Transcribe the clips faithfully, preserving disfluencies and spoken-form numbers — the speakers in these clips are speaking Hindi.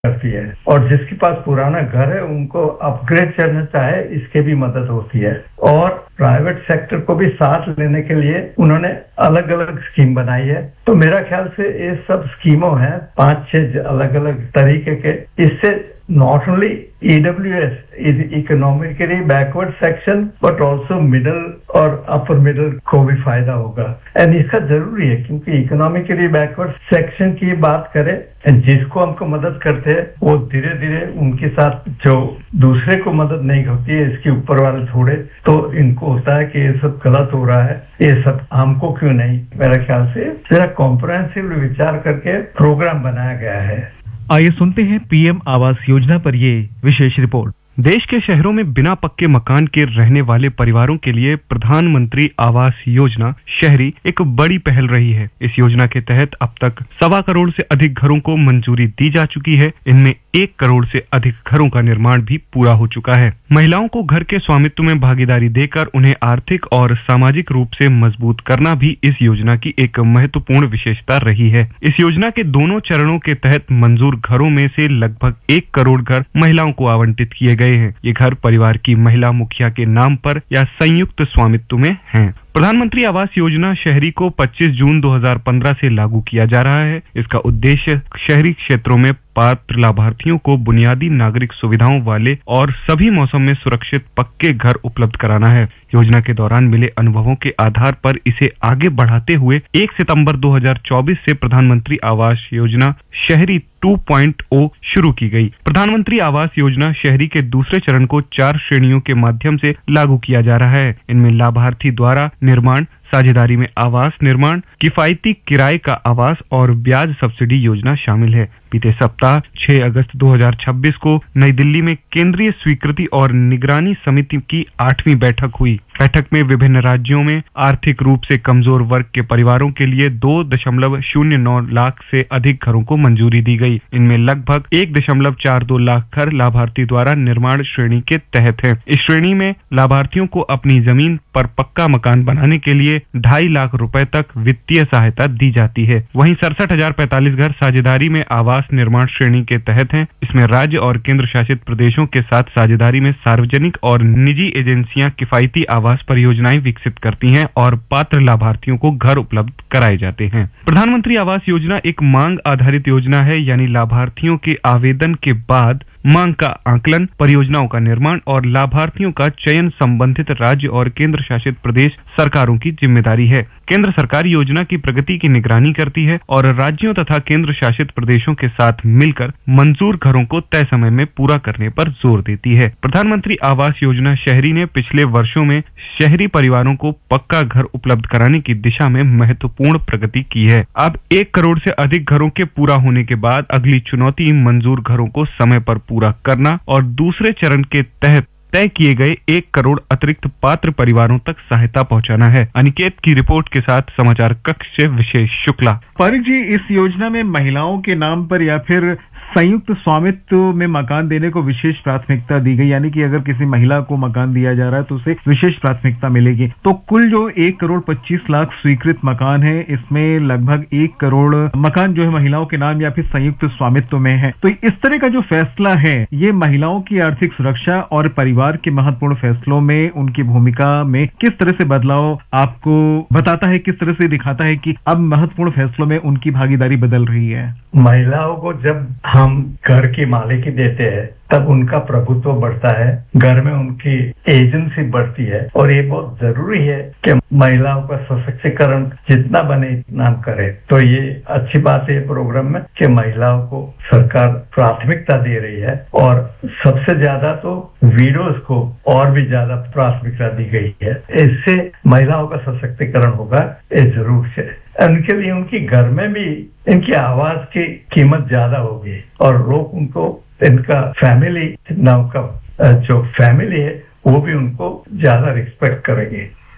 करती है, और जिसके पास पुराना घर है उनको अपग्रेड करना चाहे इसके भी मदद होती है। और प्राइवेट सेक्टर को भी साथ लेने के लिए उन्होंने अलग अलग स्कीम बनाई है। तो मेरा ख्याल से ये सब स्कीमों हैं पांच छह अलग अलग तरीके के। इससे not only E W S is economically backward section but also middle और upper middle को भी फायदा होगा। एंड इसका जरूरी है क्योंकि इकोनॉमिकली बैकवर्ड सेक्शन की बात करें, जिसको हमको मदद करते हैं वो धीरे धीरे उनके साथ जो दूसरे को मदद नहीं होती है, इसके ऊपर वाले थोड़े तो इनको होता है कि ये सब गलत हो रहा है, ये सब हमको क्यों नहीं। मेरा ख्याल से जरा कॉम्प्रहेंसिव विचार करके प्रोग्राम बनाया गया है। आइए सुनते हैं पीएम आवास योजना पर ये विशेष रिपोर्ट। देश के शहरों में बिना पक्के मकान के रहने वाले परिवारों के लिए प्रधानमंत्री आवास योजना शहरी एक बड़ी पहल रही है। इस योजना के तहत अब तक सवा करोड़ से अधिक घरों को मंजूरी दी जा चुकी है। इनमें एक करोड़ से अधिक घरों का निर्माण भी पूरा हो चुका है। महिलाओं को घर के स्वामित्व में भागीदारी देकर उन्हें आर्थिक और सामाजिक रूप से मजबूत करना भी इस योजना की एक महत्वपूर्ण विशेषता रही है। इस योजना के दोनों चरणों के तहत मंजूर घरों में से लगभग एक करोड़ घर महिलाओं को आवंटित किए गए हैं। ये घर परिवार की महिला मुखिया के नाम पर या संयुक्त स्वामित्व में हैं। प्रधानमंत्री आवास योजना शहरी को पच्चीस जून दो हज़ार पंद्रह से लागू किया जा रहा है। इसका उद्देश्य शहरी क्षेत्रों में पात्र लाभार्थियों को बुनियादी नागरिक सुविधाओं वाले और सभी मौसम में सुरक्षित पक्के घर उपलब्ध कराना है। योजना के दौरान मिले अनुभवों के आधार पर इसे आगे बढ़ाते हुए एक सितंबर दो हज़ार चौबीस से प्रधानमंत्री आवास योजना शहरी टू पॉइंट ओ शुरू की गई। प्रधानमंत्री आवास योजना शहरी के दूसरे चरण को चार श्रेणियों के माध्यम से लागू किया जा रहा है। इनमें लाभार्थी द्वारा निर्माण, साझेदारी में आवास निर्माण, किफायती किराए का आवास और ब्याज सब्सिडी योजना शामिल है। बीते सप्ताह छह अगस्त दो हज़ार छब्बीस को नई दिल्ली में केंद्रीय स्वीकृति और निगरानी समिति की आठवीं बैठक हुई। बैठक में विभिन्न राज्यों में आर्थिक रूप से कमजोर वर्ग के परिवारों के लिए दो दशमलव शून्य नौ लाख से अधिक घरों को मंजूरी दी गई। इनमें लगभग एक दशमलव चार दो लाख घर लाभार्थी द्वारा निर्माण श्रेणी के तहत है। इस श्रेणी में लाभार्थियों को अपनी जमीन पर पक्का मकान बनाने के लिए ढाई लाख रुपए तक वित्तीय सहायता दी जाती है। वहीं सड़सठ हजार पैंतालीस घर साझेदारी में आवास निर्माण श्रेणी के तहत हैं। इसमें राज्य और केंद्र शासित प्रदेशों के साथ साझेदारी में सार्वजनिक और निजी एजेंसियां किफायती आवास परियोजनाएं विकसित करती हैं और पात्र लाभार्थियों को घर उपलब्ध कराए जाते हैं। प्रधानमंत्री आवास योजना एक मांग आधारित योजना है, यानी लाभार्थियों के आवेदन के बाद मांग का आकलन, परियोजनाओं का निर्माण और लाभार्थियों का चयन संबंधित राज्य और केंद्र शासित प्रदेश सरकारों की जिम्मेदारी है। केंद्र सरकार योजना की प्रगति की निगरानी करती है और राज्यों तथा केंद्र शासित प्रदेशों के साथ मिलकर मंजूर घरों को तय समय में पूरा करने पर जोर देती है। प्रधानमंत्री आवास योजना शहरी ने पिछले वर्षों में शहरी परिवारों को पक्का घर उपलब्ध कराने की दिशा में महत्वपूर्ण प्रगति की है। अब एक करोड़ से अधिक घरों के पूरा होने के बाद अगली चुनौती मंजूर घरों को समय पर पूरा करना और दूसरे चरण के तहत तय किए गए एक करोड़ अतिरिक्त पात्र परिवारों तक सहायता पहुंचाना है। अनिकेत की रिपोर्ट के साथ समाचार कक्ष से विशेष शुक्ला। पारिक जी, इस योजना में महिलाओं के नाम पर या फिर संयुक्त स्वामित्व में मकान देने को विशेष प्राथमिकता दी गई, यानी कि अगर किसी महिला को मकान दिया जा रहा है तो उसे विशेष प्राथमिकता मिलेगी। तो कुल जो एक करोड़ पच्चीस लाख स्वीकृत मकान है, इसमें लगभग एक करोड़ मकान जो है महिलाओं के नाम या फिर संयुक्त स्वामित्व में है। तो इस तरह का जो फैसला है, ये महिलाओं की आर्थिक सुरक्षा और परिवार के महत्वपूर्ण फैसलों में उनकी भूमिका में किस तरह से बदलाव आपको बताता है, किस तरह से दिखाता है कि अब महत्वपूर्ण फैसलों में उनकी भागीदारी बदल रही है? महिलाओं को जब हम घर की मालिकी देते हैं तब उनका प्रभुत्व बढ़ता है, घर में उनकी एजेंसी बढ़ती है और ये बहुत जरूरी है कि महिलाओं का सशक्तिकरण जितना बने इतना हम करें। तो ये अच्छी बात है प्रोग्राम में कि महिलाओं को सरकार प्राथमिकता दे रही है और सबसे ज्यादा तो विडोज को और भी ज्यादा प्राथमिकता दी गई है। इससे महिलाओं का सशक्तिकरण होगा, ये जरूर है। उनके लिए उनकी घर में भी इनकी आवाज की कीमत ज्यादा होगी और लोग उनको, इनका फैमिली ना, उनका जो फैमिली है वो भी उनको ज्यादा रिस्पेक्ट करेंगे।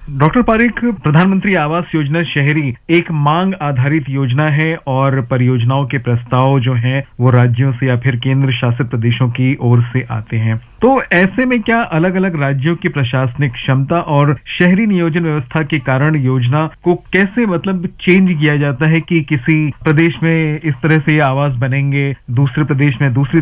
डॉक्टर पारिक, प्रधानमंत्री आवास योजना शहरी एक मांग आधारित योजना है और परियोजनाओं के प्रस्ताव जो हैं वो राज्यों से या फिर केंद्र शासित प्रदेशों की ओर से आते हैं। तो ऐसे में क्या अलग अलग राज्यों की प्रशासनिक क्षमता और शहरी नियोजन व्यवस्था के कारण योजना को कैसे मतलब चेंज किया जाता है कि किसी प्रदेश में इस तरह से आवास बनेंगे, दूसरे प्रदेश में दूसरी